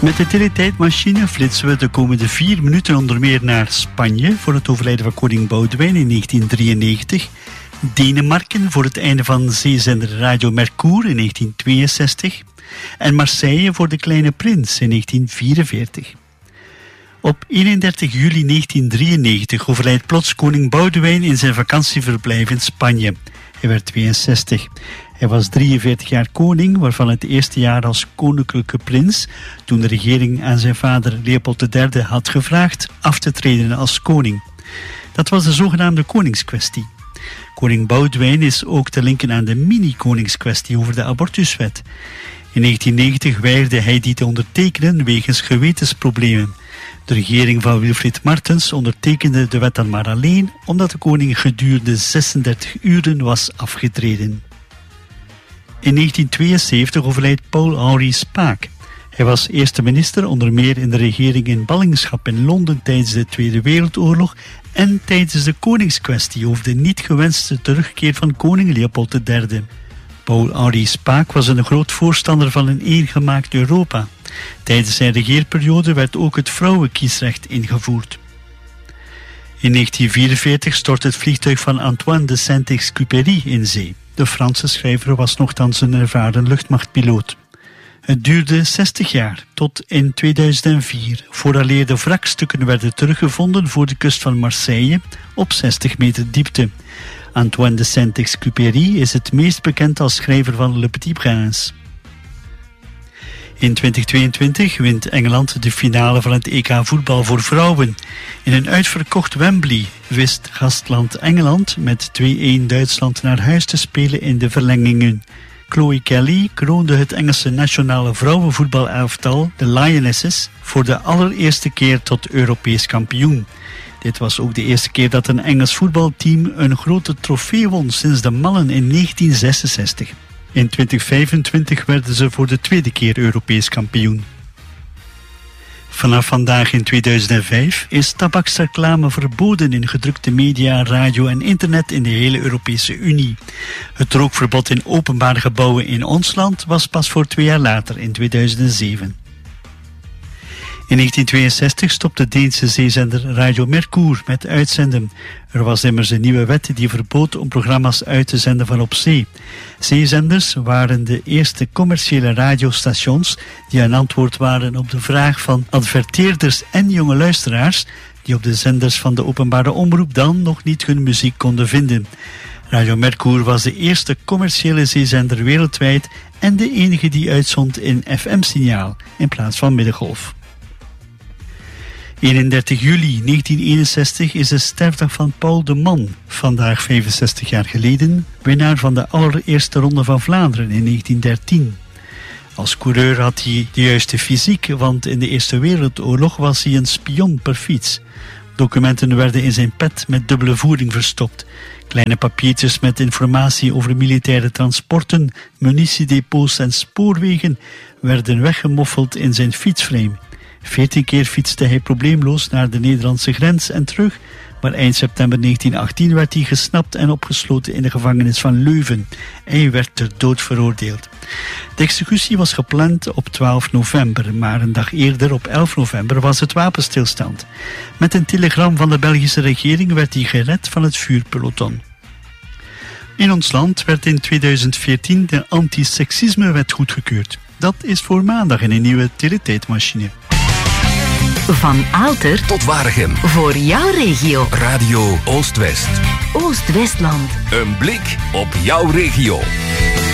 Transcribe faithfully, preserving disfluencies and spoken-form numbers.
Met de teletijdmachine flitsen we de komende vier minuten onder meer naar Spanje voor het overlijden van koning Boudewijn in negentien drieënnegentig, Denemarken voor het einde van zeezender Radio Mercure in negentien tweeënzestig en Marseille voor De Kleine Prins in negentien vierenveertig. Op eenendertig juli negentien drieënnegentig overlijdt plots koning Boudewijn in zijn vakantieverblijf in Spanje. Hij werd tweeënzestig. Hij was drieënveertig jaar koning, waarvan het eerste jaar als koninklijke prins, toen de regering aan zijn vader Leopold de derde had gevraagd af te treden als koning. Dat was de zogenaamde koningskwestie. Koning Boudewijn is ook te linken aan de mini-koningskwestie over de abortuswet. In negentien negentig weigerde hij die te ondertekenen wegens gewetensproblemen. De regering van Wilfried Martens ondertekende de wet dan maar alleen omdat de koning gedurende zesendertig uren was afgetreden. In negentien tweeënzeventig overlijdt Paul-Henri Spaak. Hij was eerste minister onder meer in de regering in ballingschap in Londen tijdens de Tweede Wereldoorlog en tijdens de koningskwestie over de niet gewenste terugkeer van koning Leopold de derde. Paul-Henri Spaak was een groot voorstander van een eengemaakt Europa. Tijdens zijn regeerperiode werd ook het vrouwenkiesrecht ingevoerd. In negentien vierenveertig stort het vliegtuig van Antoine de Saint-Exupéry in zee. De Franse schrijver was nochtans een ervaren luchtmachtpiloot. Het duurde zestig jaar, tot in tweeduizend vier, vooraleer de wrakstukken werden teruggevonden voor de kust van Marseille op zestig meter diepte. Antoine de Saint-Exupéry is het meest bekend als schrijver van Le Petit Prince. In twintig tweeëntwintig wint Engeland de finale van het E K voetbal voor vrouwen. In een uitverkocht Wembley wist gastland Engeland met twee-een Duitsland naar huis te spelen in de verlengingen. Chloe Kelly kroonde het Engelse nationale vrouwenvoetbalelftal, de Lionesses, voor de allereerste keer tot Europees kampioen. Dit was ook de eerste keer dat een Engels voetbalteam een grote trofee won sinds de mannen in negentien zesenzestig. In twintig vijfentwintig werden ze voor de tweede keer Europees kampioen. Vanaf vandaag in tweeduizend vijf is tabaksreclame verboden in gedrukte media, radio en internet in de hele Europese Unie. Het rookverbod in openbare gebouwen in ons land was pas voor twee jaar later, in tweeduizend zeven. In negentien tweeënzestig stopte de Deense zeezender Radio Mercure met uitzenden. Er was immers een nieuwe wet die verbood om programma's uit te zenden van op zee. Zeezenders waren de eerste commerciële radiostations die een antwoord waren op de vraag van adverteerders en jonge luisteraars die op de zenders van de openbare omroep dan nog niet hun muziek konden vinden. Radio Mercure was de eerste commerciële zeezender wereldwijd en de enige die uitzond in F M-signaal in plaats van middengolf. eenendertig juli negentien eenenzestig is de sterfdag van Paul de Man, vandaag vijfenzestig jaar geleden, winnaar van de allereerste Ronde van Vlaanderen in negentien dertien. Als coureur had hij de juiste fysiek, want in de Eerste Wereldoorlog was hij een spion per fiets. Documenten werden in zijn pet met dubbele voering verstopt. Kleine papiertjes met informatie over militaire transporten, munitiedepots en spoorwegen werden weggemoffeld in zijn fietsframe. Veertien keer fietste hij probleemloos naar de Nederlandse grens en terug, maar eind september negentien achttien werd hij gesnapt en opgesloten in de gevangenis van Leuven. Hij werd ter dood veroordeeld. De executie was gepland op twaalf november, maar een dag eerder, op elf november, was het wapenstilstand. Met een telegram van de Belgische regering werd hij gered van het vuurpeloton. In ons land werd in tweeduizend veertien de antiseksismewet goedgekeurd. Dat is voor maandag in een nieuwe teletijdmachine. Van Aalter tot Waregem. Voor jouw regio. Radio Oost-West. Oost-Westland. Een blik op jouw regio.